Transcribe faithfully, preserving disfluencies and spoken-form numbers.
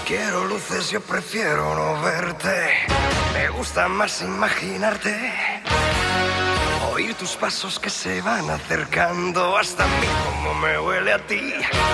quiero luces, yo prefiero no verte. Me gusta más imaginarte, oír tus pasos que se van acercando hasta mí, como me huele a ti.